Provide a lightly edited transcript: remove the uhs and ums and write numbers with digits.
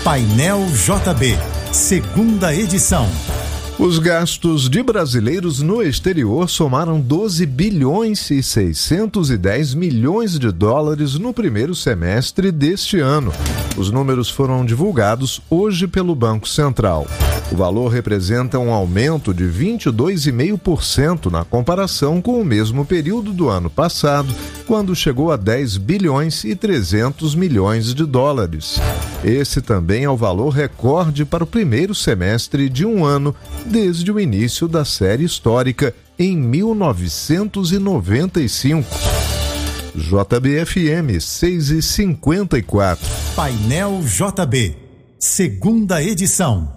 Painel JB, segunda edição. Os gastos de brasileiros no exterior somaram 12 bilhões e 610 milhões de dólares no primeiro semestre deste ano. Os números foram divulgados hoje pelo Banco Central. O valor representa um aumento de 22,5% na comparação com o mesmo período do ano passado, quando chegou a 10 bilhões e 300 milhões de dólares. Esse também é o valor recorde para o primeiro semestre de um ano desde o início da série histórica em 1995. JBFM 6h54. Painel JB, segunda edição.